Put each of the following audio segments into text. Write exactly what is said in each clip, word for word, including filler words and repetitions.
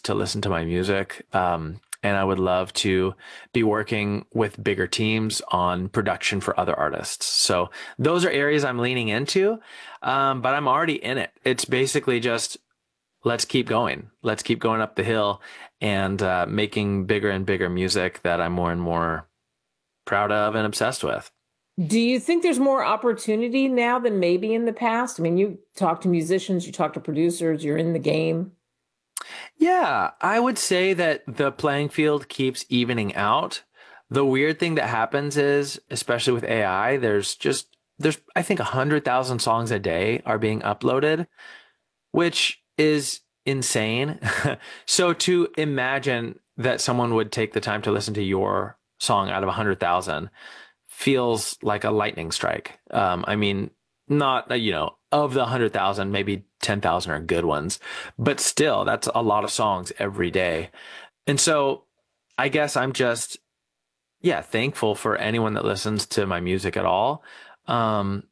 to listen to my music. Um, and I would love to be working with bigger teams on production for other artists. So those are areas I'm leaning into, um, but I'm already in it. It's basically just let's keep going. Let's keep going up the hill and uh, making bigger and bigger music that I'm more and more proud of and obsessed with. Do you think there's more opportunity now than maybe in the past? I mean, you talk to musicians, you talk to producers, you're in the game. Yeah, I would say that the playing field keeps evening out. The weird thing that happens is, especially with A I, there's just there's I think a hundred thousand songs a day are being uploaded, which is insane. So to imagine that someone would take the time to listen to your song out of a hundred thousand feels like a lightning strike. Um, I mean, not, uh, you know, of the hundred thousand, maybe ten thousand are good ones, but still, that's a lot of songs every day. And so I guess I'm just, yeah, thankful for anyone that listens to my music at all. Um,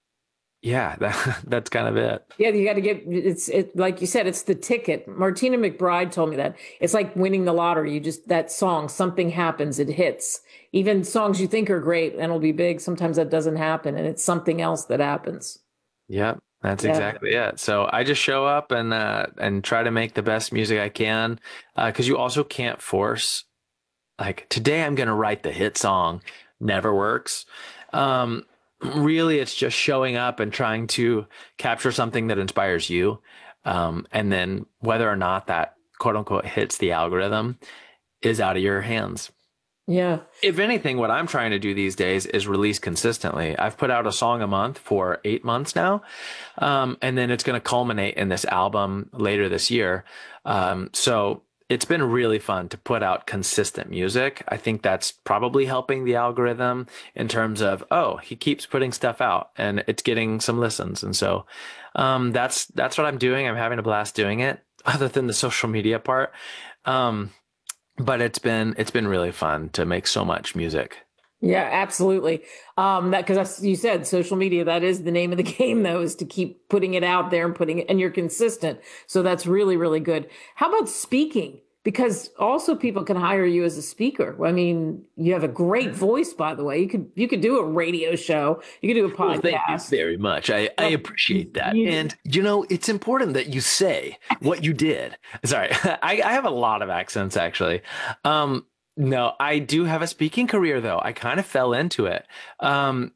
yeah, that, that's kind of it. Yeah, you got to get it's it like you said, it's the ticket. Martina McBride told me that. It's like winning the lottery. You just that song, something happens, it hits. Even songs you think are great and will be big, sometimes that doesn't happen, and it's something else that happens. Yep, that's Yeah. exactly it. So I just show up and uh, and try to make the best music I can, because you also can't force like today I'm gonna write the hit song. Never works. Um, really, it's just showing up and trying to capture something that inspires you, um, and then whether or not that quote unquote hits the algorithm is out of your hands. Yeah. If anything, what I'm trying to do these days is release consistently. I've put out a song a month for eight months now. Um, and then it's going to culminate in this album later this year. Um, so it's been really fun to put out consistent music. I think that's probably helping the algorithm in terms of, oh, he keeps putting stuff out and it's getting some listens. And so um, that's that's what I'm doing. I'm having a blast doing it, other than the social media part. Um, but it's been it's been really fun to make so much music. Yeah, absolutely. Um, that because you said social media, that is the name of the game, though, is to keep putting it out there and putting it, and you're consistent. So that's really, really good. How about speaking? Because also people can hire you as a speaker. I mean, you have a great voice, by the way. You could you could do a radio show. You could do a Well, thank you podcast. very much. I, I Well, appreciate that. you, And, you know, it's important that you say what you did. Sorry, I, I have a lot of accents, actually. Um, no, I do have a speaking career, though. I kind of fell into it. Um,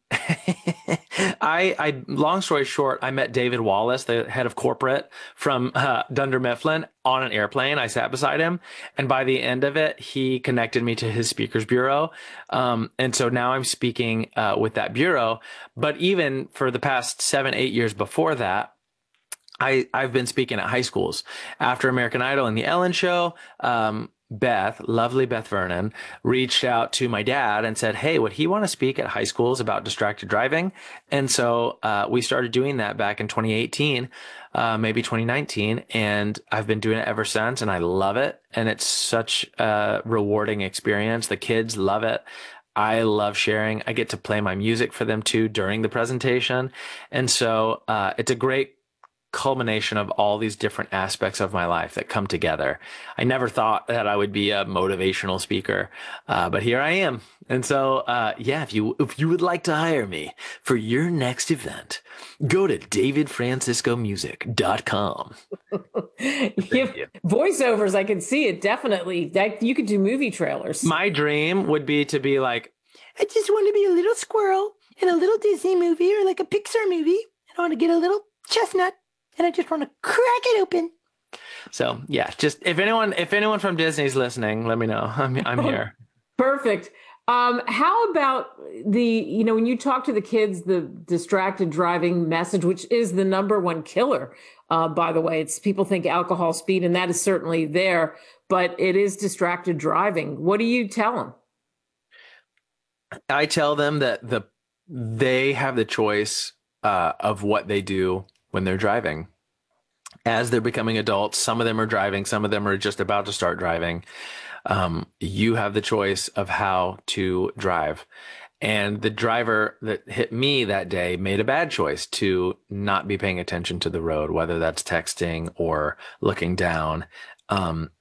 I, I, long story short, I met David Wallace, the head of corporate from uh, Dunder Mifflin, on an airplane. I sat beside him. And by the end of it, he connected me to his speakers bureau. Um, and so now I'm speaking uh, with that bureau. But even for the past seven, eight years before that, I, I've been speaking at high schools. After American Idol and the Ellen Show, um, Beth, lovely Beth Vernon, reached out to my dad and said, hey, would he want to speak at high schools about distracted driving? And so uh, we started doing that back in twenty eighteen, uh, maybe twenty nineteen. And I've been doing it ever since. And I love it. And it's such a rewarding experience. The kids love it. I love sharing. I get to play my music for them too during the presentation. And so uh, it's a great culmination of all these different aspects of my life that come together. I never thought that I would be a motivational speaker, uh, but here I am. And so, uh, yeah, if you if you would like to hire me for your next event, go to david francisco music dot com. you, voiceovers, I can see it definitely. That you could do movie trailers. My dream would be to be like, I just want to be a little squirrel in a little Disney movie or like a Pixar movie. I want to get a little chestnut and I just want to crack it open. So yeah, just if anyone if anyone from Disney's listening, let me know. I'm I'm here. Perfect. Um, how about the, you know, when you talk to the kids, the distracted driving message, which is the number one killer, uh, by the way, it's people think alcohol, speed, and that is certainly there, but it is distracted driving. What do you tell them? I tell them that the they have the choice uh, of what they do when they're driving. As they're becoming adults, some of them are driving, some of them are just about to start driving. Um, you have the choice of how to drive. And the driver that hit me that day made a bad choice to not be paying attention to the road, whether that's texting or looking down. Um,